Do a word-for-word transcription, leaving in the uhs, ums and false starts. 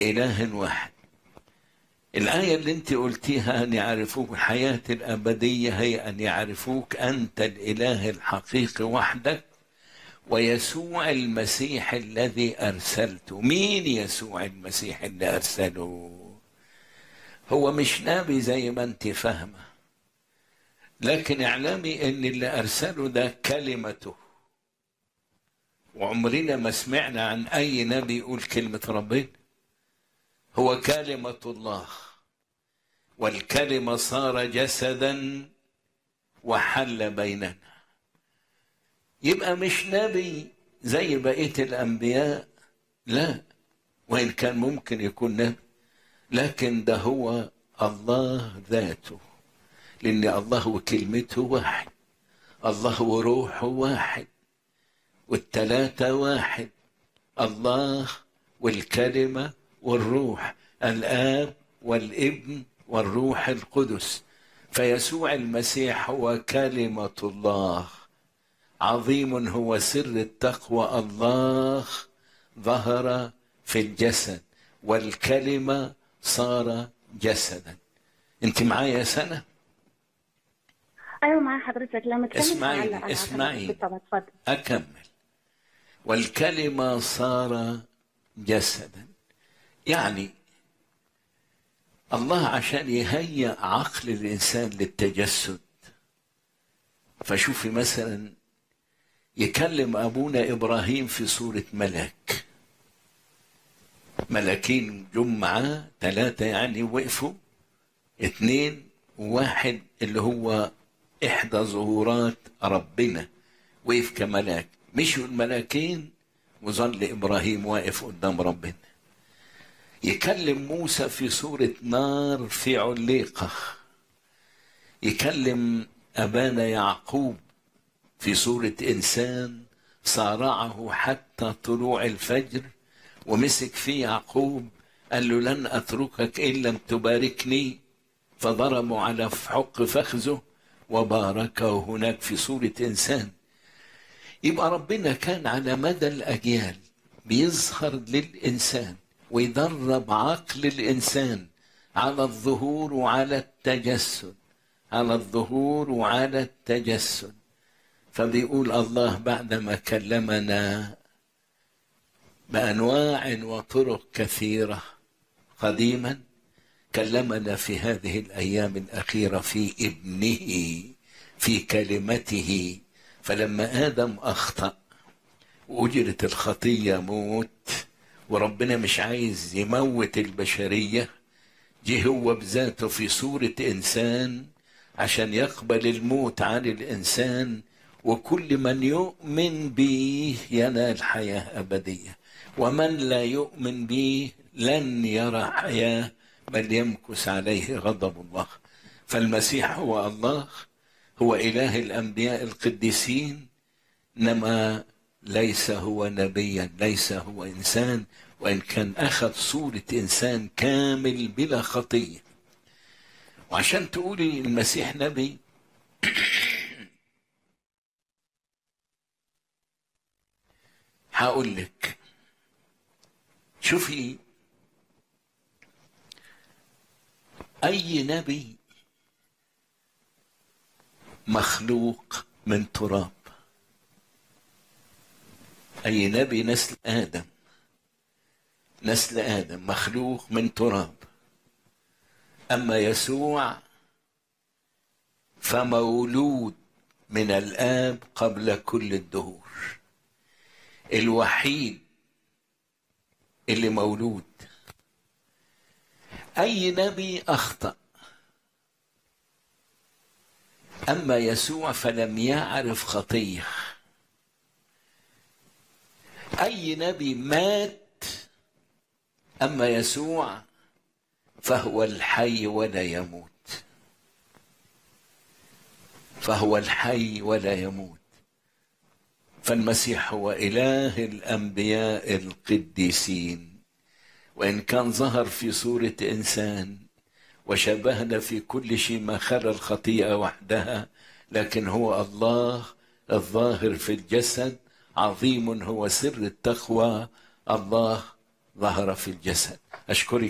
إله واحد. الآية اللي انت قلتيها أن يعرفوك الحياة الأبدية هي أن يعرفوك أنت الإله الحقيقي وحدك ويسوع المسيح الذي أرسلته. مين يسوع المسيح اللي أرسله؟ هو مش نبي زي ما انت فاهمة، لكن اعلمي ان اللي أرسله ده كلمته. وعمرنا ما سمعنا عن أي نبي يقول كلمة ربنا. هو كلمة الله، والكلمة صار جسدا وحل بيننا. يبقى مش نبي زي بقية الأنبياء، لا، وإن كان ممكن يكون نبي، لكن ده هو الله ذاته، لأن الله وكلمته واحد، الله وروحه واحد، والثلاثة واحد، الله والكلمة والروح، الآب والابن والروح القدس. فيسوع المسيح هو كلمة الله. عظيم هو سر التقوى، الله ظهر في الجسد والكلمة صار جسدا. انت معايا سنة؟ ايوه مع حضرتك. لما تكمل اسمعيني على اسمعيني اتفضل. أكمل. والكلمة صار جسدا، يعني الله عشان يهيئ عقل الإنسان للتجسد. فشوفي مثلا يكلم أبونا إبراهيم في صورة ملك، ملكين جم معاه، ثلاثة يعني وقفوا، اثنين وواحد اللي هو إحدى ظهورات ربنا وقف كملاك. مشوا الملاكين وظل إبراهيم واقف قدام ربنا. يكلم موسى في صورة نار في عليقة. يكلم أبانا يعقوب في صورة إنسان صارعه حتى طلوع الفجر، ومسك فيه يعقوب قال له لن أتركك إن لم تباركني، فضربوا على حق فخذه وباركه هناك في صورة إنسان. يبقى ربنا كان على مدى الأجيال بيظهر للإنسان ويدرب عقل الإنسان على الظهور وعلى التجسد، على الظهور وعلى التجسد. فبيقول الله بعدما كلمنا بأنواع وطرق كثيرة قديما، كلمنا في هذه الأيام الأخيرة في ابنه، في كلمته. فلما آدم أخطأ وأجرت الخطية موت، وربنا مش عايز يموت البشرية، جه هو بذاته في صورة إنسان عشان يقبل الموت عن الإنسان، وكل من يؤمن به ينال حياة أبدية، ومن لا يؤمن به لن يرى حياة بل يمكث عليه غضب الله. فالمسيح هو الله، هو إله الأنبياء القديسين، إنما ليس هو نبيا، ليس هو إنسان، وإن كان أخذ صورة إنسان كامل بلا خطية. وعشان تقولي المسيح نبي، هقول لك. شوفي، أي نبي مخلوق من تراب، أي نبي نسل آدم، نسل آدم مخلوق من تراب. أما يسوع فمولود من الآب قبل كل الدهور، الوحيد اللي مولود. أي نبي أخطأ، أما يسوع فلم يعرف خطية. أي نبي مات، أما يسوع فهو الحي ولا يموت، فهو الحي ولا يموت. فالمسيح هو إله الأنبياء القديسين، وإن كان ظهر في صورة إنسان وشبهنا في كل شيء ما خلا الخطيئة وحدها، لكن هو الله الظاهر في الجسد. عظيم هو سر التقوى، الله ظهر في الجسد. أشكرك